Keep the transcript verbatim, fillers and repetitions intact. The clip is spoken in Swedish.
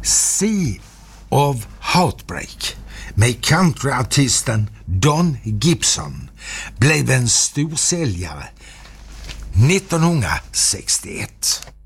Sea of Heartbreak med countryartisten Don Gibson blev en storsäljare nittonhundrasextioett.